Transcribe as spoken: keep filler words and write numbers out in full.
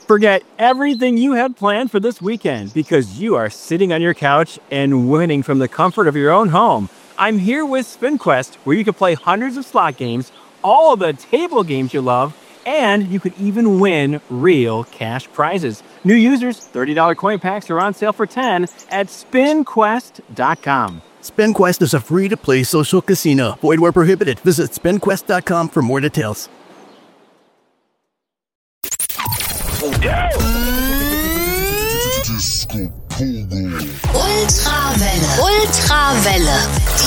Forget everything you had planned for this weekend because you are sitting on your couch and winning from the comfort of your own home. I'm here with SpinQuest, where you can play hundreds of slot games, all of the table games you love, and you could even win real cash prizes. New users, thirty dollars coin packs are on sale for ten dollars at spin quest dot com. SpinQuest is a free-to-play social casino. Void where prohibited. Visit spin quest dot com for more details. Ultrawelle. Ultrawelle.